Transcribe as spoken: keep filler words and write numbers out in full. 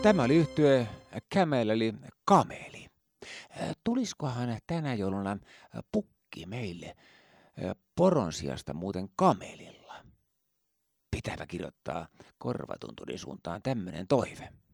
Tämä oli yhtye Camel eli Kameli. Tuliskohan tänä jouluna pukki meille poron sijasta muuten kamelilla? Pitääpä kirjoittaa Korvatunturin suuntaan tämmönen toive.